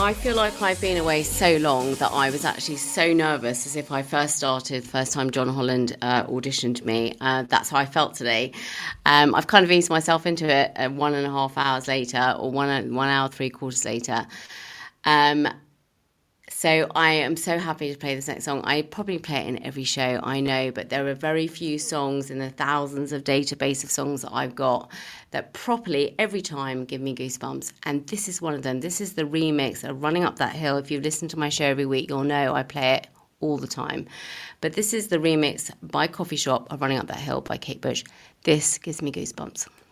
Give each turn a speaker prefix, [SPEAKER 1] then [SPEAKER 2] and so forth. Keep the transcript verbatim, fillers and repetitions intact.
[SPEAKER 1] I feel like I've been away so long that I was actually so nervous as if I first started, the first time John Holland uh, auditioned me. Uh, that's how I felt today. Um, I've kind of eased myself into it uh, one and a half hours later, or one, one hour, three quarters later. Um, So I am so happy to play this next song. I probably play it in every show, I know, but there are very few songs in the thousands of database of songs that I've got that properly every time give me goosebumps. And this is one of them. This is the remix of Running Up That Hill. If you've listened to my show every week, you'll know I play it all the time. But this is the remix by Coffee Shop of Running Up That Hill by Kate Bush. This gives me goosebumps.